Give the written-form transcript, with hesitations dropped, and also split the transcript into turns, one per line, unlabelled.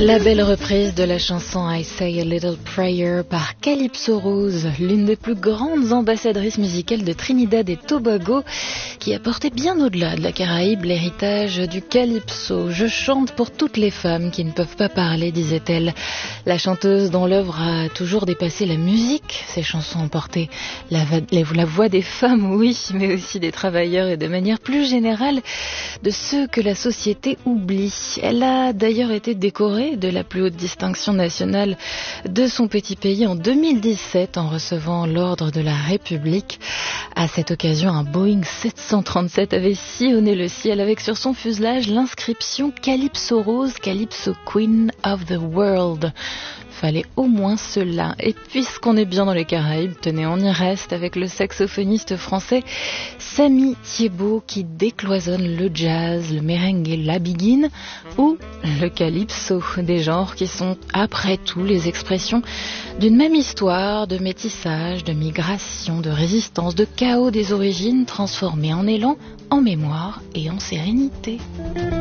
La belle reprise de la chanson I Say a Little Prayer par Calypso Rose, l'une des plus grandes ambassadrices musicales de Trinidad et Tobago, qui a porté bien au-delà de la Caraïbe l'héritage du calypso. Je chante pour toutes les femmes qui ne peuvent pas parler, disait-elle. La chanteuse dont l'œuvre a toujours dépassé la musique, ses chansons ont porté la voix des femmes, oui, mais aussi des travailleurs et de manière plus générale de ceux que la société oublie. Elle a d'ailleurs été décorée de la plus haute distinction nationale de son petit pays en 2017 en recevant l'ordre de la République. À cette occasion, un Boeing 737 avait sillonné le ciel avec sur son fuselage l'inscription Calypso Rose, Calypso Queen of the World. Fallait au moins cela. Et puisqu'on est bien dans les Caraïbes, tenez, on y reste avec le saxophoniste français Samy Thiebaud qui décloisonne le jazz, le merengue, la biguine ou le calypso, des genres qui sont après tout les expressions d'une même histoire de métissage, de migration, de résistance, de chaos des origines transformées en élan, en mémoire et en sérénité.